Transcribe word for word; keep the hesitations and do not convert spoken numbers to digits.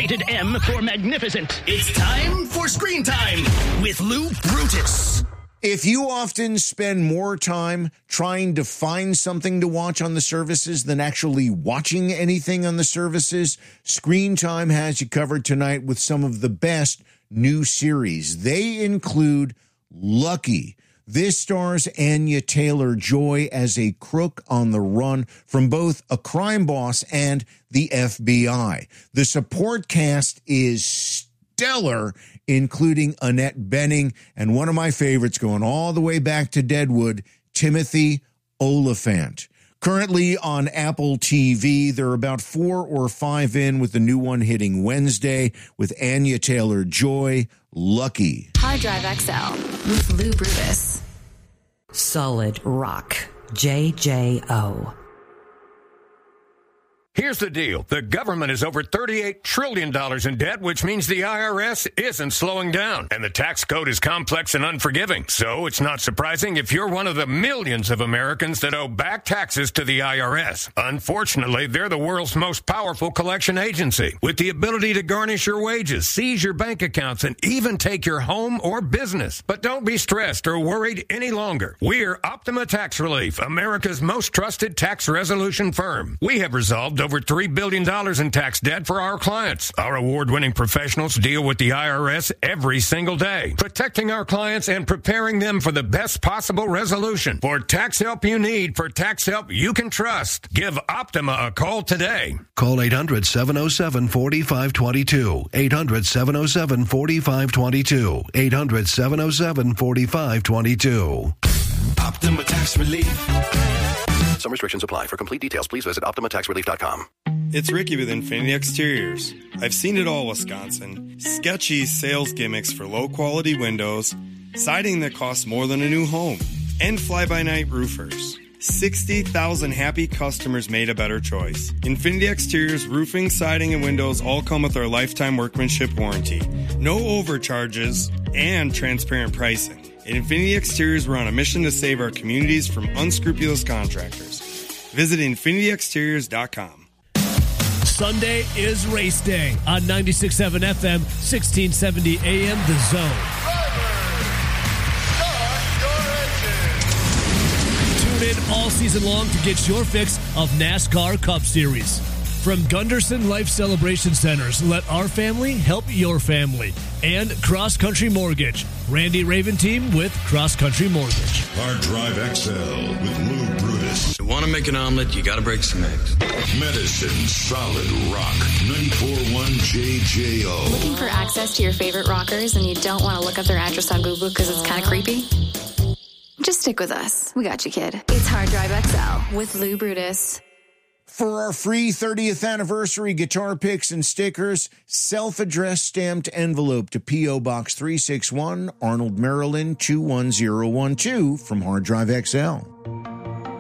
Rated M for magnificent. It's time for Screen Time with Lou Brutus. If you often spend more time trying to find something to watch on the services than actually watching anything on the services, Screen Time has you covered tonight with some of the best new series. They include Lucky. This stars Anya Taylor-Joy as a crook on the run from both a crime boss and the F B I. The support cast is stellar, including Annette Bening and one of my favorites going all the way back to Deadwood, Timothy Olyphant. Currently on Apple T V, they're about four or five in with the new one hitting Wednesday with Anya Taylor-Joy, Lucky. Hard Drive X L with Lou Brutus. Solid Rock, J J O. Here's the deal. The government is over thirty-eight trillion dollars in debt, which means the I R S isn't slowing down. And the tax code is complex and unforgiving. So it's not surprising if you're one of the millions of Americans that owe back taxes to the I R S. Unfortunately, they're the world's most powerful collection agency, with the ability to garnish your wages, seize your bank accounts, and even take your home or business. But don't be stressed or worried any longer. We're Optima Tax Relief, America's most trusted tax resolution firm. We have resolved over three billion dollars in tax debt for our clients. Our award-winning professionals deal with the I R S every single day, protecting our clients and preparing them for the best possible resolution. For tax help you need, for tax help you can trust, give Optima a call today. Call eight hundred, seven oh seven, four five two two. eight hundred, seven oh seven, four five two two. eight hundred, seven oh seven, four five two two. Optima Tax Relief. Some restrictions apply. For complete details, please visit optima tax relief dot com. It's Ricky with Infinity Exteriors. I've seen it all, Wisconsin. Sketchy sales gimmicks for low-quality windows, siding that costs more than a new home, and fly-by-night roofers. sixty thousand happy customers made a better choice. Infinity Exteriors roofing, siding, and windows all come with our lifetime workmanship warranty. No overcharges and transparent pricing. At Infinity Exteriors, we're on a mission to save our communities from unscrupulous contractors. Visit infinity exteriors dot com. Sunday is race day on ninety-six point seven F M, sixteen seventy A M, The Zone. Tune in all season long to get your fix of NASCAR Cup Series. From Gunderson Life Celebration Centers, let our family help your family. And Cross Country Mortgage, Randy Raven team with Cross Country Mortgage. Hard Drive X L with Lou Brutus. You want to make an omelet, you got to break some eggs. Medicine Solid Rock, ninety-four point one J J O. Looking for access to your favorite rockers and you don't want to look up their address on Google because it's kind of creepy? Just stick with us. We got you, kid. It's Hard Drive X L with Lou Brutus. For our free thirtieth anniversary guitar picks and stickers, self-addressed stamped envelope to P O. Box three sixty-one, Arnold, Maryland, two one zero one two from Hard Drive X L.